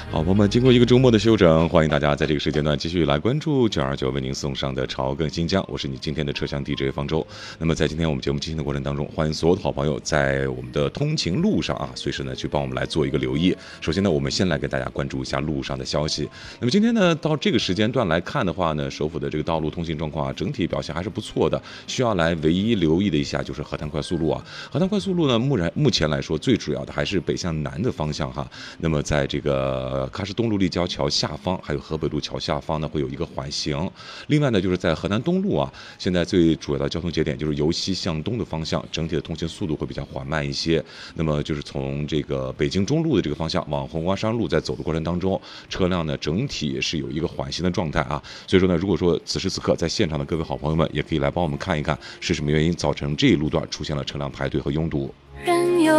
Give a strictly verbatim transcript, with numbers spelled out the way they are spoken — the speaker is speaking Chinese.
好，朋友们，经过一个周末的休整，欢迎大家在这个时间段继续来关注九二九为您送上的潮更新疆，我是你今天的车厢 D J 方舟。那么在今天我们节目进行的过程当中，欢迎所有的好朋友在我们的通勤路上啊，随时呢去帮我们来做一个留意。首先呢，我们先来给大家关注一下路上的消息。那么今天呢，到这个时间段来看的话呢，首府的这个道路通行状况啊，整体表现还是不错的。需要来唯一留意的一下就是河滩快速路啊，河滩快速路呢，目前目前来说最主要的还是北向南的方向哈。那么在这个喀什东路立交桥下方，还有河北路桥下方呢，会有一个缓行。另外呢，就是在河南东路啊，现在最主要的交通节点就是由西向东的方向，整体的通行速度会比较缓慢一些。那么就是从这个北京中路的这个方向往红瓜山路在走的过程当中，车辆呢整体是有一个缓行的状态啊。所以说呢，如果说此时此刻在现场的各位好朋友们，也可以来帮我们看一看是什么原因造成这一路段出现了车辆排队和拥堵。